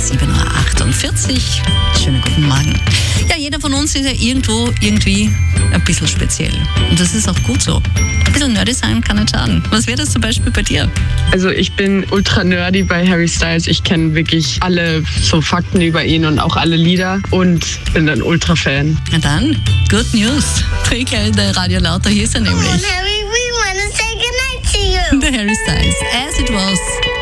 7.48 Uhr. Schönen guten Morgen. Ja, jeder von uns ist ja irgendwie ein bisschen speziell. Und das ist auch gut so. Ein bisschen nerdy sein kann nicht schaden. Was wäre das zum Beispiel bei dir? Also ich bin ultra nerdy bei Harry Styles. Ich kenne wirklich alle so Fakten über ihn und auch alle Lieder und bin ein Ultra-Fan. Na dann, good news. Dreh gleich der Radio lauter, hier ist er nämlich. Harry, we want to say goodnight to you. Der Harry Styles, As It Was.